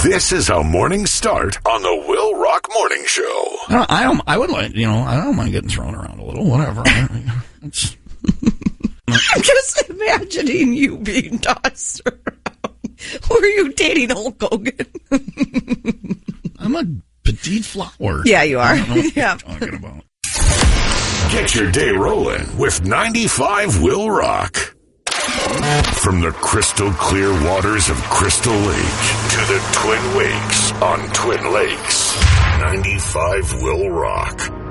This is how mornings start on the Will Rock Morning Show. I would like, I don't mind getting thrown around a little, whatever. I'm just imagining you being tossed around. Were you dating Hulk Hogan? I'm a petite flower. Yeah, you are. I don't know what Yeah. you're talking about. Get your day rolling with 95 Will Rock. From the crystal clear waters of Crystal Lake to the Twin Wakes on Twin Lakes, 95 Will Rock.